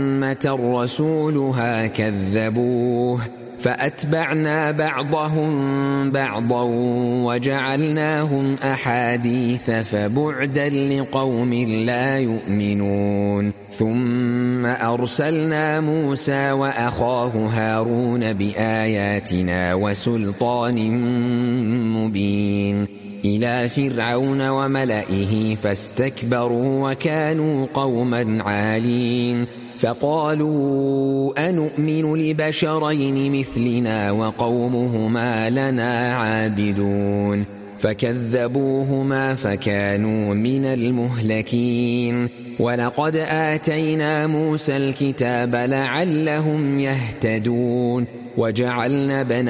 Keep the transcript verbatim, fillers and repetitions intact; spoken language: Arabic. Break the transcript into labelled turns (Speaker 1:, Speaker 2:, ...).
Speaker 1: أمة رسولها كذبوه فأتبعنا بعضهم بعضا وجعلناهم أحاديث فبعدا لقوم لا يؤمنون ثم أرسلنا موسى وأخاه هارون بآياتنا وسلطان مبين إلى فرعون وملئه فاستكبروا وكانوا قوما عالين فقالوا أنؤمن لبشرين مثلنا وقومهما لنا عابدون فكذبوهما فكانوا من المهلكين ولقد آتينا موسى الكتاب لعلهم يهتدون وجعلنا بني